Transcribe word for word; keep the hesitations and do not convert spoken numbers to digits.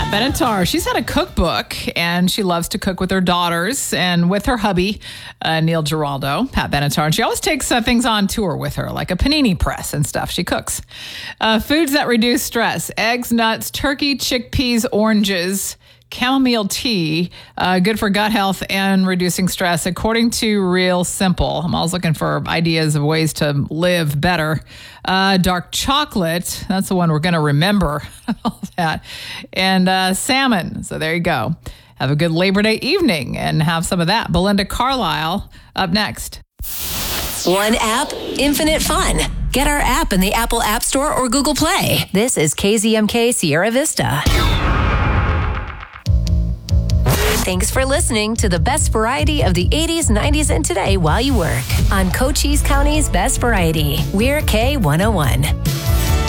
Pat Benatar, she's had a cookbook, and she loves to cook with her daughters and with her hubby, uh, Neil Giraldo, Pat Benatar. And she always takes uh, things on tour with her, like a panini press and stuff. She cooks. Uh, foods that reduce stress: eggs, nuts, turkey, chickpeas, oranges, chamomile tea, uh, good for gut health and reducing stress, according to Real Simple. I'm always looking for ideas of ways to live better. Uh, dark chocolate, that's the one we're going to remember. All that. And uh, salmon. So there you go. Have a good Labor Day evening and have some of that. Belinda Carlisle up next. One app, infinite fun. Get our app in the Apple App Store or Google Play. This is K Z M K Sierra Vista. Thanks for listening to the best variety of the eighties, nineties, and today while you work on Cochise County's Best Variety. We're K one oh one.